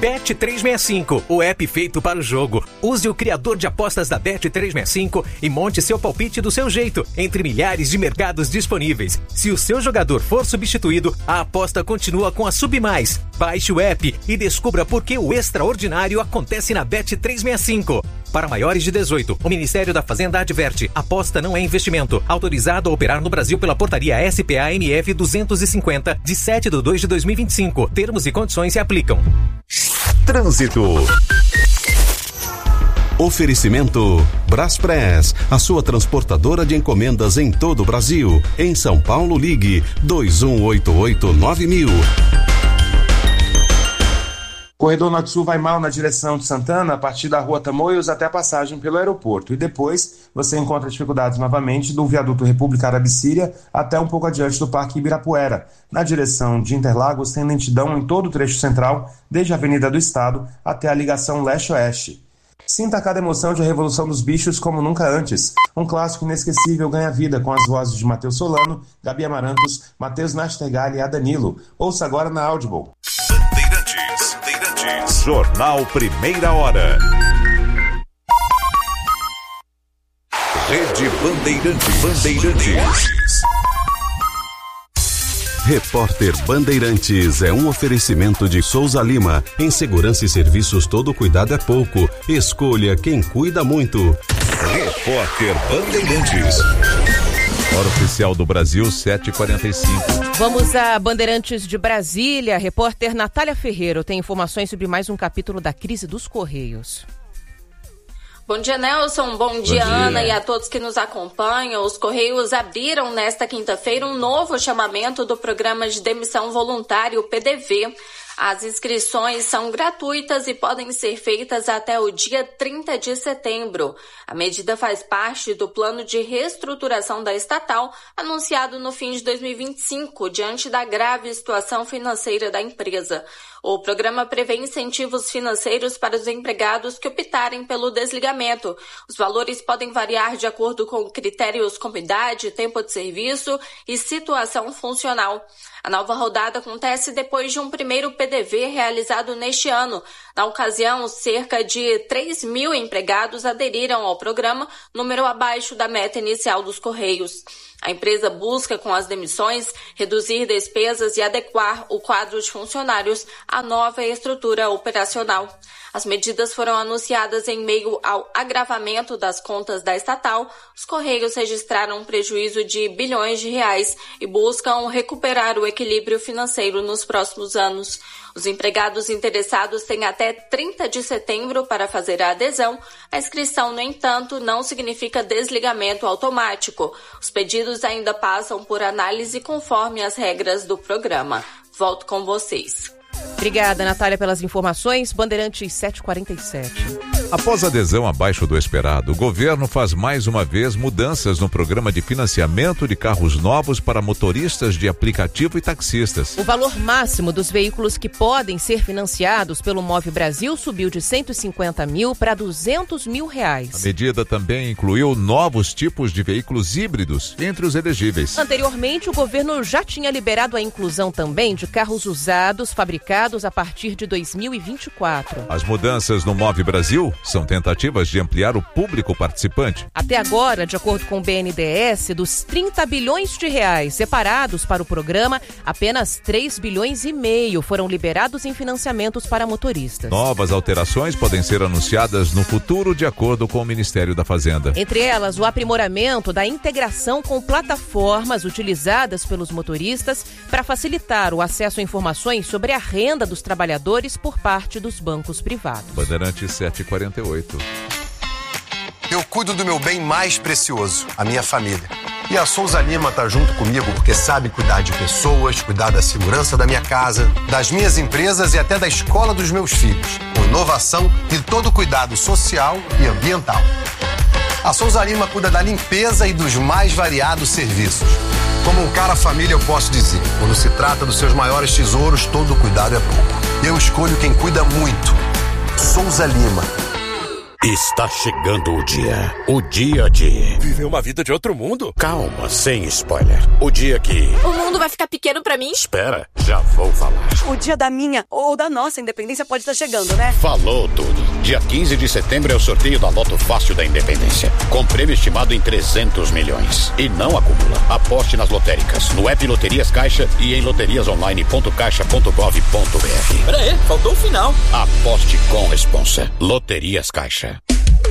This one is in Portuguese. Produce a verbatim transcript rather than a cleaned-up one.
Bet trezentos e sessenta e cinco, o app feito para o jogo. Use o criador de apostas da Bet trezentos e sessenta e cinco e monte seu palpite do seu jeito, entre milhares de mercados disponíveis. Se o seu jogador for substituído, a aposta continua com a Submais. Baixe o app e descubra por que o extraordinário acontece na Bet trezentos e sessenta e cinco. Para maiores de dezoito, o Ministério da Fazenda adverte: aposta não é investimento. Autorizado a operar no Brasil pela portaria S P A M F duzentos e cinquenta, de sete de dois de dois mil e vinte e cinco. Termos e condições se aplicam. Trânsito. Oferecimento Braspress, a sua transportadora de encomendas em todo o Brasil. Em São Paulo, ligue dois um oito oito nove mil. Corredor Norte-Sul vai mal na direção de Santana, a partir da Rua Tamoios até a passagem pelo aeroporto. E depois você encontra dificuldades novamente do viaduto República Árabe Síria até um pouco adiante do Parque Ibirapuera. Na direção de Interlagos tem lentidão em todo o trecho central, desde a Avenida do Estado até a ligação leste-oeste. Sinta cada emoção de A Revolução dos Bichos como nunca antes. Um clássico inesquecível ganha vida com as vozes de Matheus Solano, Gabi Amarantos, Matheus Nastergalli e Adanilo. Ouça agora na Audible. Bandeirantes, Bandeirantes. Jornal Primeira Hora. Rede Bandeirantes. Bandeirantes. Repórter Bandeirantes é um oferecimento de Souza Lima. Em segurança e serviços, todo cuidado é pouco. Escolha quem cuida muito. Repórter Bandeirantes. Hora oficial do Brasil, sete e quarenta e cinco. Vamos a Bandeirantes de Brasília. A repórter Natália Ferreira tem informações sobre mais um capítulo da crise dos Correios. Bom dia, Nelson. Bom, Bom dia, dia, Ana, e a todos que nos acompanham. Os Correios abriram nesta quinta-feira um novo chamamento do Programa de Demissão Voluntária, o P D V. As inscrições são gratuitas e podem ser feitas até o dia trinta de setembro. A medida faz parte do plano de reestruturação da estatal, anunciado no fim de dois mil e vinte e cinco, diante da grave situação financeira da empresa. O programa prevê incentivos financeiros para os empregados que optarem pelo desligamento. Os valores podem variar de acordo com critérios como idade, tempo de serviço e situação funcional. A nova rodada acontece depois de um primeiro P D V realizado neste ano. Na ocasião, cerca de três mil empregados aderiram ao programa, número abaixo da meta inicial dos Correios. A empresa busca, com as demissões, reduzir despesas e adequar o quadro de funcionários à nova estrutura operacional. As medidas foram anunciadas em meio ao agravamento das contas da estatal. Os Correios registraram um prejuízo de bilhões de reais e buscam recuperar o equilíbrio financeiro nos próximos anos. Os empregados interessados têm até trinta de setembro para fazer a adesão. A inscrição, no entanto, não significa desligamento automático. Os pedidos ainda passam por análise conforme as regras do programa. Volto com vocês. Obrigada, Natália, pelas informações. Bandeirantes sete e quarenta e sete. Após adesão abaixo do esperado, o governo faz mais uma vez mudanças no programa de financiamento de carros novos para motoristas de aplicativo e taxistas. O valor máximo dos veículos que podem ser financiados pelo Move Brasil subiu de cento e cinquenta mil para duzentos mil reais. A medida também incluiu novos tipos de veículos híbridos entre os elegíveis. Anteriormente, o governo já tinha liberado a inclusão também de carros usados fabricados a partir de dois mil e vinte e quatro. As mudanças no Move Brasil são tentativas de ampliar o público participante. Até agora, de acordo com o B N D E S, dos trinta bilhões de reais separados para o programa, apenas três bilhões e meio foram liberados em financiamentos para motoristas. Novas alterações podem ser anunciadas no futuro, de acordo com o Ministério da Fazenda. Entre elas, o aprimoramento da integração com plataformas utilizadas pelos motoristas para facilitar o acesso a informações sobre a renda dos trabalhadores por parte dos bancos privados. Bandeirantes sete e quarenta e oito. Eu cuido do meu bem mais precioso, a minha família. E a Souza Lima está junto comigo porque sabe cuidar de pessoas, cuidar da segurança da minha casa, das minhas empresas e até da escola dos meus filhos, com inovação e todo cuidado social e ambiental. A Souza Lima cuida da limpeza e dos mais variados serviços. Como um cara família, eu posso dizer, quando se trata dos seus maiores tesouros, todo cuidado é pouco. Eu escolho quem cuida muito. Souza Lima. Está chegando o dia. O dia de... Viver uma vida de outro mundo? Calma, sem spoiler. O dia que... O mundo vai ficar pequeno pra mim? Espera, já vou falar. O dia da minha ou da nossa independência pode estar chegando, né? Falou tudo. Dia quinze de setembro é o sorteio da Loto Fácil da Independência. Com prêmio estimado em trezentos milhões. E não acumula. Aposte nas lotéricas, no app Loterias Caixa e em loterias online ponto caixa ponto gov ponto br. Pera aí, faltou o final. Aposte com responsa. Loterias Caixa.